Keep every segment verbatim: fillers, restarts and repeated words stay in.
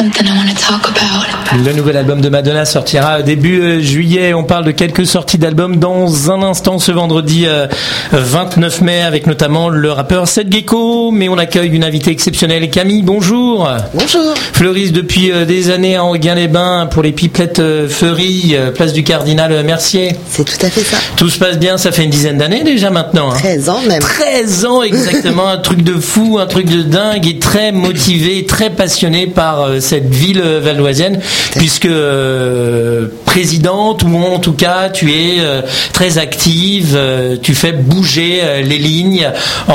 something I want to talk about. Le nouvel album de Madonna sortira début euh, juillet. On parle de quelques sorties d'albums dans un instant ce vendredi euh, vingt-neuf mai avec notamment le rappeur Seth Gecko. Mais on accueille une invitée exceptionnelle, Camille. Bonjour. Bonjour. Fleuriste depuis euh, des années à Enghien-les-Bains pour les pipelettes euh, Feury, euh, place du Cardinal euh, Mercier. C'est tout à fait ça. Tout se passe bien, ça fait une dizaine d'années déjà maintenant. Hein. treize ans même. treize ans exactement, un truc de fou, un truc de dingue et très motivé, très passionné par euh, cette ville euh, valdoisienne puisque euh, présidente ou en tout cas tu es euh, très active, euh, tu fais bouger euh, les lignes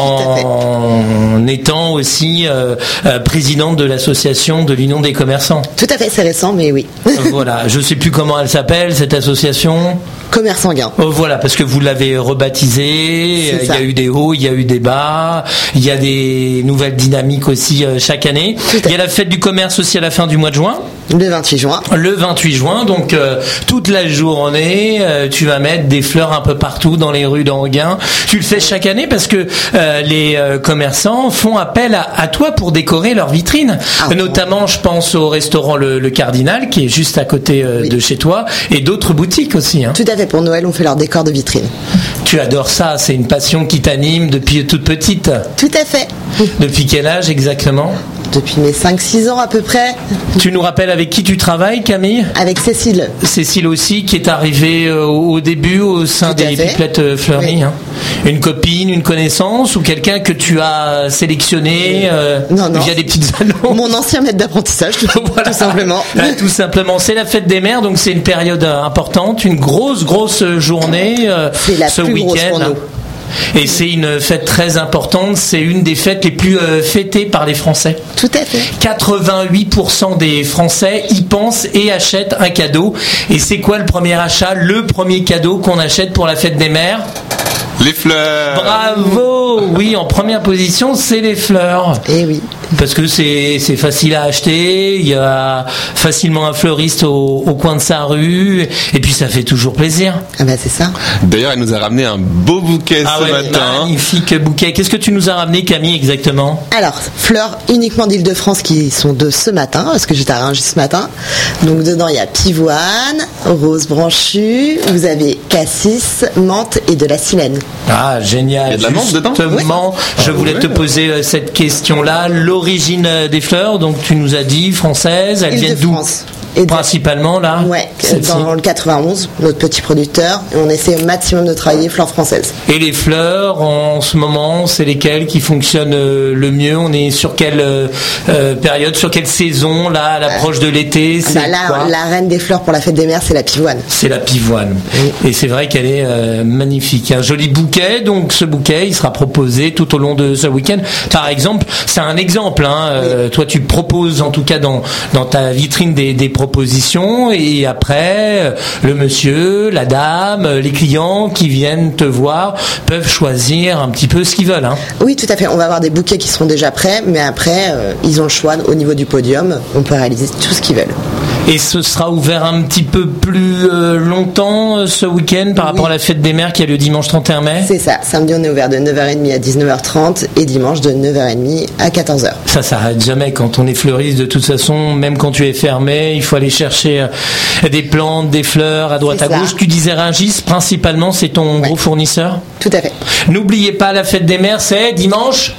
en, en étant aussi euh, euh, présidente de l'association de l'Union des commerçants. Tout à fait, c'est récent mais oui. Voilà, je sais plus comment elle s'appelle cette association. Commerce Enghien. Oh, voilà, parce que vous l'avez rebaptisé, il y a eu des hauts, il y a eu des bas, il y a des nouvelles dynamiques aussi euh, chaque année. Il y a la fête du commerce aussi à la fin du mois de juin. Le vingt-huit juin. Le vingt-huit juin, donc euh, toute la journée, euh, tu vas mettre des fleurs un peu partout dans les rues d'Enghien. Tu le fais chaque année parce que euh, les euh, commerçants font appel à, à toi pour décorer leurs vitrines. Ah, Notamment, je pense au restaurant Le, le Cardinal, qui est juste à côté euh, oui. de chez toi, et d'autres boutiques aussi. Hein. Tout à fait, pour Noël, on fait leur décor de vitrine. Tu adores ça, c'est une passion qui t'anime depuis toute petite. Tout à fait. Depuis quel âge exactement ? Depuis mes cinq six ans à peu près. Tu nous rappelles avec qui tu travailles, Camille ? Avec Cécile. Cécile aussi, qui est arrivée euh, au début au sein Tout des pipelettes euh, fleuries. Oui. Hein. Une copine, une connaissance ou quelqu'un que tu as sélectionné euh, non, non. via des petites annonces ? Mon ancien maître d'apprentissage, voilà. Tout simplement. Là, tout simplement. C'est la fête des mères, donc c'est une période euh, importante, une grosse, grosse journée euh, c'est la ce plus week-end. Grosse pour nous. Et c'est une fête très importante, c'est une des fêtes les plus euh, fêtées par les Français. Tout à fait. quatre-vingt-huit pour cent des Français y pensent et achètent un cadeau. Et c'est quoi le premier achat, le premier cadeau qu'on achète pour la fête des mères ? Les fleurs. Bravo. Oui, en première position, c'est les fleurs. Eh oui. Parce que c'est, c'est facile à acheter, il y a facilement un fleuriste au, au coin de sa rue, et puis ça fait toujours plaisir. Ah bah c'est ça. D'ailleurs, elle nous a ramené un beau bouquet ah ce ouais, matin. Magnifique bouquet. Qu'est-ce que tu nous as ramené, Camille, exactement ? Alors, fleurs uniquement d'Île-de-France qui sont de ce matin, parce que j'étais à Rungis ce matin. Donc dedans, il y a pivoine, rose branchue, vous avez cassis, menthe et de la silène. Ah, génial. Il y a de la menthe dedans ? Justement, ouais. je ah, voulais ouais. te poser euh, cette question-là. L'origine des fleurs, donc tu nous as dit française, elles viennent d'où ? Et principalement là, ouais, dans le quatre-vingt-onze, notre petit producteur, et on essaie au maximum de travailler fleurs françaises. Et les fleurs en ce moment, c'est lesquelles qui fonctionnent le mieux ? On est sur quelle euh, période, sur quelle saison là, à l'approche de l'été ? C'est bah là, quoi ? la reine des fleurs pour la fête des mères, c'est la pivoine. C'est la pivoine. Oui. Et c'est vrai qu'elle est euh, magnifique. Un joli bouquet. Donc ce bouquet, il sera proposé tout au long de ce week-end. Par exemple, c'est un exemple. Hein, euh, oui. Toi, tu proposes en tout cas dans dans ta vitrine des, des propositions et après le monsieur, la dame, les clients qui viennent te voir peuvent choisir un petit peu ce qu'ils veulent. Hein. Oui, tout à fait. On va avoir des bouquets qui seront déjà prêts, mais après euh, ils ont le choix au niveau du podium. On peut réaliser tout ce qu'ils veulent. Et ce sera ouvert un petit peu plus euh, longtemps euh, ce week-end par oui. rapport à la fête des mères qui a lieu dimanche trente et un mai. C'est ça. Samedi, on est ouvert de neuf heures trente à dix-neuf heures trente et dimanche de neuf heures trente à quatorze heures. Ça s'arrête jamais quand on est fleuriste. De toute façon, même quand tu es fermé, il faut aller chercher euh, des plantes, des fleurs à droite c'est à ça. gauche. Tu disais Rungis, principalement, c'est ton ouais. gros fournisseur ? Tout à fait. N'oubliez pas, la fête des mères, c'est dimanche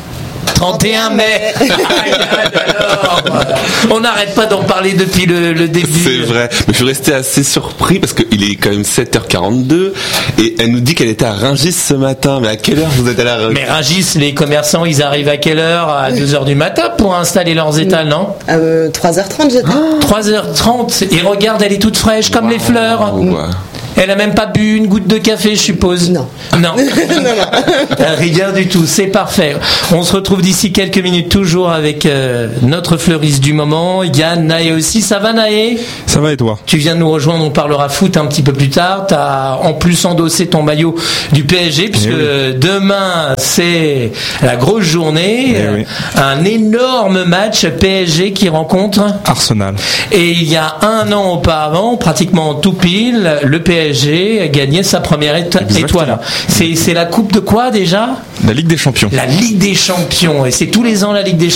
trente et un mai. On n'arrête pas d'en parler depuis le, le début. C'est vrai, mais je suis resté assez surpris parce qu'il est quand même sept heures quarante-deux et elle nous dit qu'elle était à Rungis ce matin. Mais à quelle heure vous êtes allé à Rungis ? Mais Rungis, les commerçants, ils arrivent à quelle heure ? À deux heures du matin pour installer leurs étals, non ? euh, trois heures trente, j'étais. Oh, trois heures trente. Et regarde, elle est toute fraîche comme wow, les fleurs. Wow. Elle a même pas bu une goutte de café, je suppose. Non. Non. non, non. Rien du tout. C'est parfait. On se retrouve d'ici quelques minutes toujours avec euh, notre fleuriste du moment, Yann, Naé aussi. Ça va, Naé ? Ça va et toi ? Tu viens de nous rejoindre. On parlera foot un petit peu plus tard. T'as en plus endossé ton maillot du P S G puisque oui. demain c'est la grosse journée. Oui. Un énorme match P S G qui rencontre Arsenal. Et il y a un an auparavant, pratiquement tout pile, le P S G P S G a gagné sa première éto- étoile. C'est, c'est la coupe de quoi déjà ? La Ligue des Champions. La Ligue des Champions. Et c'est tous les ans la Ligue des Champions ?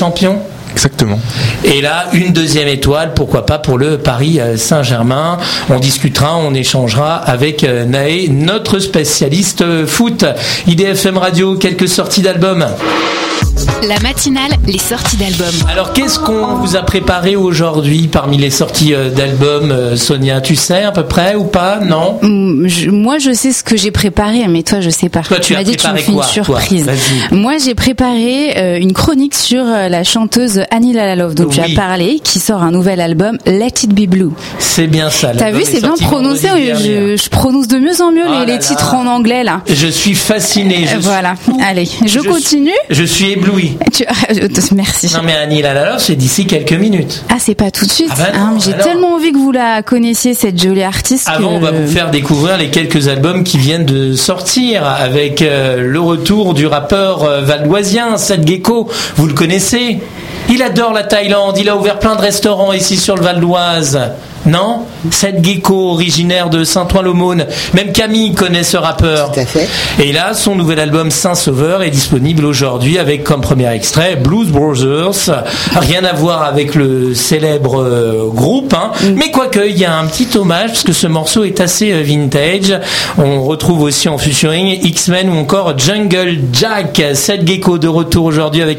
Exactement. Et là, une deuxième étoile, pourquoi pas pour le Paris Saint-Germain. On discutera, on échangera avec Naé, notre spécialiste foot. I D F M Radio, quelques sorties d'albums. La matinale, les sorties d'albums. Alors, qu'est-ce qu'on vous a préparé aujourd'hui parmi les sorties d'albums, Sonia? Tu sais à peu près ou pas? Non? je, Moi, je sais ce que j'ai préparé, mais toi, je sais pas. Toi, tu, tu m'as as dit que tu me fais une surprise. Toi, moi, j'ai préparé euh, une chronique sur euh, la chanteuse Annie Lalove, dont oui. tu as parlé, qui sort un nouvel album, Let It Be Blue. C'est bien ça. T'as vu, c'est bien prononcé. Je, je prononce de mieux en mieux oh les, les titres en anglais là. Je suis fasciné. Je voilà. Suis... Allez, je, je continue. Je suis ébloui. Tu... Merci. Non mais Annie Lalove, c'est d'ici quelques minutes. Ah, c'est pas tout de suite. Ah ben non, hein, j'ai alors... tellement envie que vous la connaissiez, cette jolie artiste. Avant, que... on va vous faire découvrir les quelques albums qui viennent de sortir avec euh, le retour du rappeur euh, valdoisien, Seth Gecko. Vous le connaissez? Il adore la Thaïlande. Il a ouvert plein de restaurants ici sur le Val d'Oise. Non? Seth Gecko, originaire de Saint-Ouen-l'Aumône. Même Camille connaît ce rappeur. Tout à fait. Et là, son nouvel album Saint-Sauveur est disponible aujourd'hui avec comme premier extrait Blues Brothers. Rien à voir avec le célèbre euh, groupe, hein. Mm. Mais quoique, il y a un petit hommage parce que ce morceau est assez euh, vintage. On retrouve aussi en featuring X-Men ou encore Jungle Jack. Seth Gecko de retour aujourd'hui avec